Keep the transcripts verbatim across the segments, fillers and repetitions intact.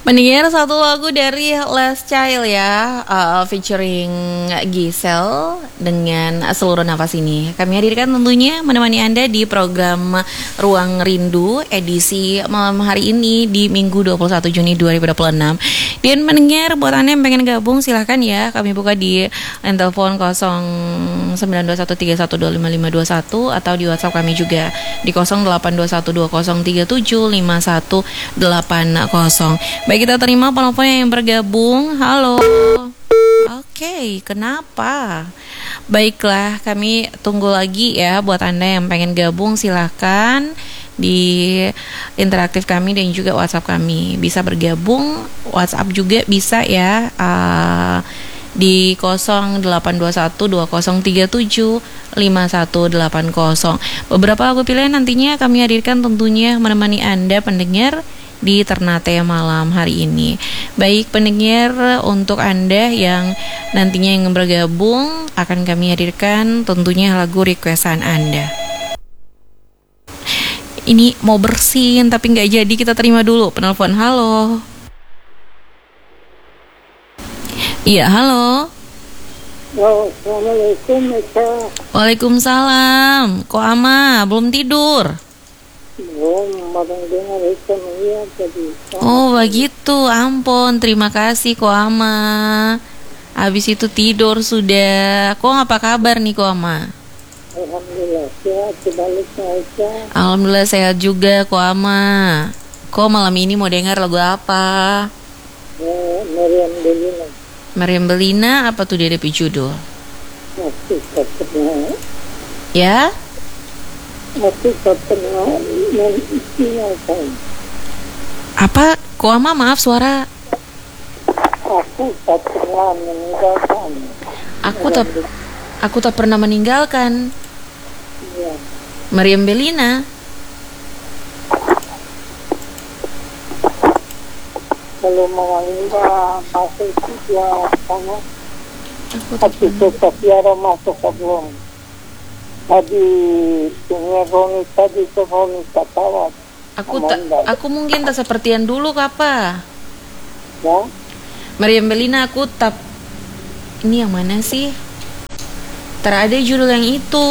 Mendengar satu lagu dari Last Child ya, uh, featuring Gisel dengan Seluruh Nafas Ini. Kami hadirkan tentunya menemani Anda di program Ruang Rindu edisi malam hari ini di Minggu dua puluh satu Juni dua ribu dua puluh enam. Dan mendengar buat Anda yang pengen gabung silahkan ya, kami buka di line telepon nol sembilan dua satu tiga satu dua lima lima dua satu atau di WhatsApp kami juga di nol delapan dua satu dua nol tiga tujuh lima satu delapan nol. Baik, kita terima penelpon yang bergabung. Halo. Oke, okay, kenapa? Baiklah, kami tunggu lagi ya buat Anda yang pengen gabung, silahkan di interaktif kami dan juga WhatsApp kami. Bisa bergabung, WhatsApp juga bisa ya. Uh, di nol delapan dua satu dua nol tiga tujuh lima satu delapan nol. Beberapa lagu pilihan nantinya kami hadirkan tentunya menemani Anda pendengar di Ternate malam hari ini. Baik pendengar, untuk Anda yang nantinya yang bergabung akan kami hadirkan tentunya lagu requestan Anda. Ini mau bersin tapi nggak jadi, kita terima dulu penelpon. Halo. Iya, halo. Halo, assalamualaikum. Waalaikumsalam. Kok Ama belum tidur? Belum, baru dengar itu iya tadi. Oh begitu, ampun, terima kasih Ko Ama. Habis itu tidur sudah. Ko apa kabar nih Ko Ama? Alhamdulillah sehat, sebaliknya aja. Alhamdulillah sehat juga Ko Ama. Ko malam ini mau dengar lagu apa? Eh, Meriam Belina. Meriam Belina, apa tuh dia D P judul? Masih tak pernah. Ya? Masih tak pernah mengistimewakan. Apa? Ko Ama maaf suara. Aku tak pernah meninggalkan. Aku tak Aku tak pernah meninggalkan. Ya. Meriam Belina. Kalau mau indah masuk dia sama. Aku tak Tapi tetap tiada masuk sebelum. Tadi punya Roni tadi ke Roni ketawa. Aku tak aku mungkin tak seperti yang dulu Kapa. Ya. Meriam Belina aku tak. Ini yang mana sih? Terada judul yang itu.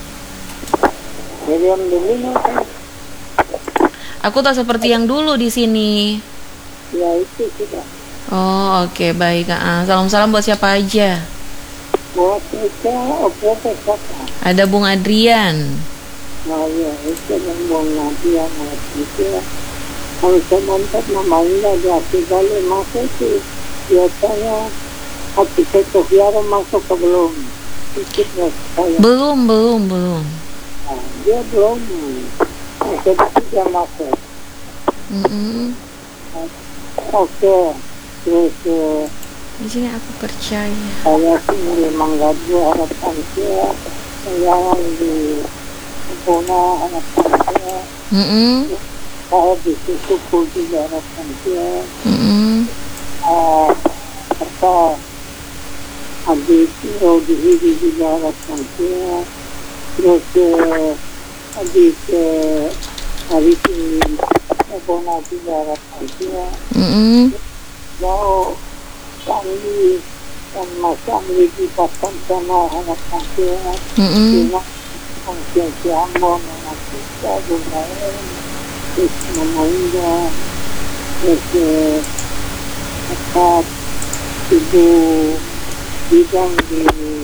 Meriam Belina kan. Aku tak seperti yang dulu di sini. Ya itu sudah. Oh oke okay, baik. Uh, salam-salam buat siapa aja? Buat kita apa apa. Ada Bung Adrian. Nah ya itu yang mau nanti yang nanti ya. Kalau sebentar namanya jadi kali masuk itu biasanya hati kita biar masuk ke belum. Sedikitnya saya. Belum belum belum. Nah, dia belum. Sedikit dia masuk. Mm-mm. Oke, terus uh, Di sini aku percaya. saya sih memang gak harapan saya, yang di Bona harapan saya, Mm-mm. saya di suku juga harapan saya, Mm-mm. uh, serta habis Rodi Hidi juga harapan saya, terus uh, habis uh, hari ini Bona juga harapan saya. Mm-mm. Mau kami dan masa memiliki pasang sama harapan saya Mm-mm. dengan konsumsi ambon anak kita bermain terus memohonnya terus tetap ibu bidang di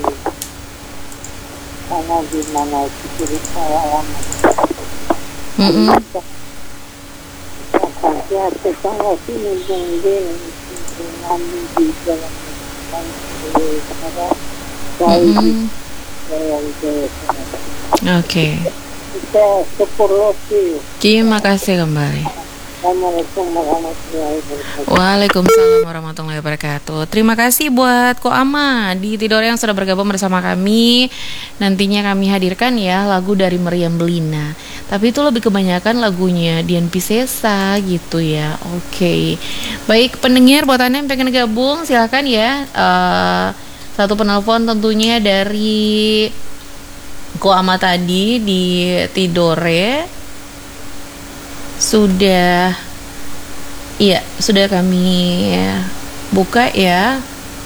sana di mana cerita alamat. Mm-mm. Saya tetangga sini mungkin dengan di dalam Mm-mm. Oke. kita seperti Terima kasih kembali. Assalamualaikum warahmatullahi wabarakatuh. Waalaikumsalam warahmatullahi wabarakatuh. Terima kasih buat Ko Ama di Tidore yang sudah bergabung bersama kami. Nantinya kami hadirkan ya lagu dari Meriam Belina. Tapi itu lebih kebanyakan lagunya Dian Piscesa gitu ya. Oke. Baik pendengar, buat Anda yang pengen gabung silakan ya. Uh, satu penelpon tentunya dari Ko Ama tadi di Tidore sudah Iya, sudah kami buka ya.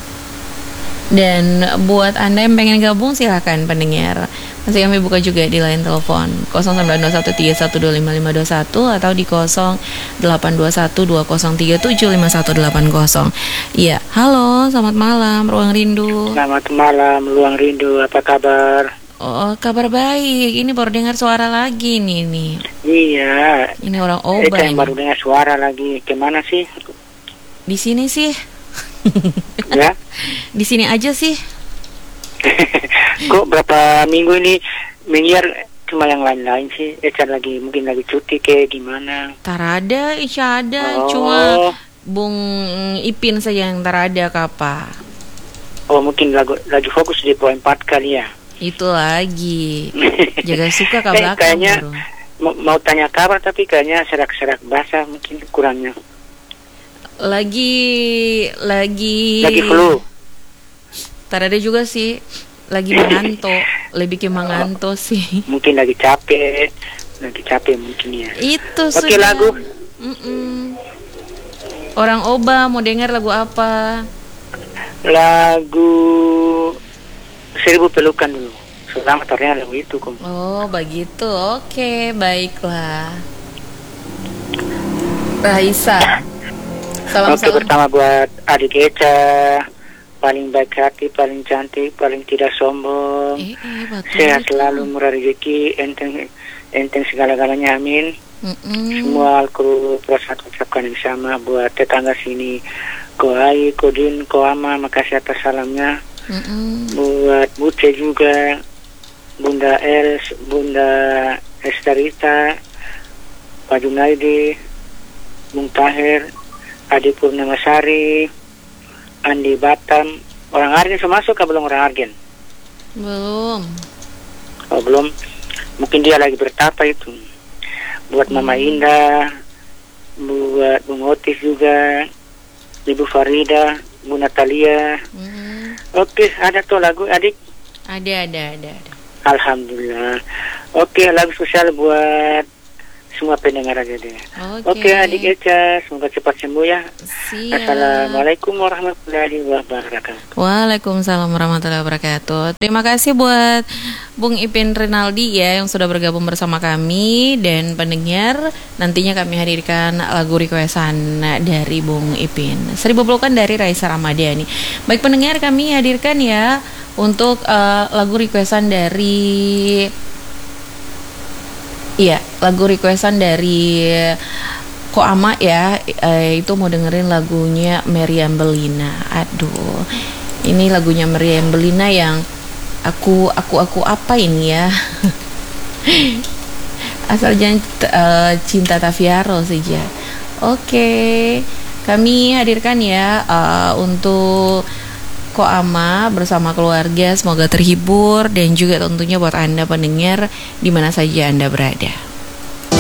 Dan buat Anda yang pengen gabung silahkan pendengar. Masih kami buka juga di line telepon nol sembilan dua satu tiga satu dua lima lima dua satu atau di nol delapan dua satu dua nol tiga tujuh lima satu delapan nol. Iya, halo, selamat malam Ruang Rindu. Selamat malam Ruang Rindu, apa kabar? Oh, kabar baik. Ini baru dengar suara lagi nih nih. Iya. Ini orang Oba. Oba. Yang baru dengar suara lagi. Kemana sih? Di sini sih. Ya. Di sini aja sih. Kok berapa minggu ini menyiar cuma yang lain-lain sih? Eca lagi mungkin lagi cuti ke gimana? Tarada, Isya ada, Oh. cuma Bung Ipin saja yang tarada kapa. Oh, mungkin lagi, lagi fokus di poin empat kali ya. Itu lagi. Jaga suka ke Eh, belakang kayaknya bro. mau, mau tanya kabar tapi kayaknya serak-serak basah mungkin kurangnya. Lagi lagi Lagi flu. Tarada juga sih. Lagi mengantuk, lebih ke mengantuk sih. Mungkin lagi capek. Lagi capek mungkin ya. Itu Oke, sudah. lagu. Mm-mm. Orang Oba mau dengar lagu apa? Lagu Seribu Pelukan dulu. Selamat ternyata lagu itu kok. Oh begitu, oke, baiklah. Raisa, Oke, salam-salam. pertama buat adik Eca, paling baik hati, paling cantik, paling tidak sombong, Eh, eh, betul. sehat itu. selalu, murah rezeki, enteng enteng segala-galanya, amin. Mm-mm. Semua kru prasat ucapkan yang sama buat tetangga sini, Ko Ai, Ko Din, Ko Ama, makasih atas salamnya. Mm-mm. Buat Buce juga, Bunda Els, Bunda Estarita, Pak Junaidi, Bung Tahir, Adi Purnamasari, Andi Batam. Orang Argen sudah masuk atau belum orang Argen? Belum. Oh belum, mungkin dia lagi bertapa itu. Buat Mama Indah, buat Bung Otis juga, Ibu Farida, Bu Natalia. Mm. Oke, ada tuh lagu adik. Ada, ada, ada, ada. Alhamdulillah. Oke, lagu spesial buat semua pendengar aja deh. Oke. Oke, adik Eca, semoga cepat sembuh ya. Siap. Assalamualaikum warahmatullahi wabarakatuh. Waalaikumsalam warahmatullahi wabarakatuh. Terima kasih buat Bung Ipin Rinaldi ya yang sudah bergabung bersama kami dan pendengar. Nantinya kami hadirkan lagu requestan dari Bung Ipin. Seribu Pelukan dari Raisa Ramadhani. Baik pendengar, kami hadirkan ya untuk uh, lagu requestan dari Iya, lagu requestan dari Ko Ama ya, eh, itu mau dengerin lagunya Meriam Belina. Aduh, ini lagunya Meriam Belina yang aku aku aku apa ini ya? Asal jangan uh, cinta Taviaro saja. Oke, kami hadirkan ya uh, untuk Ko Ama bersama keluarga, semoga terhibur dan juga tentunya buat Anda pendengar di mana saja Anda berada.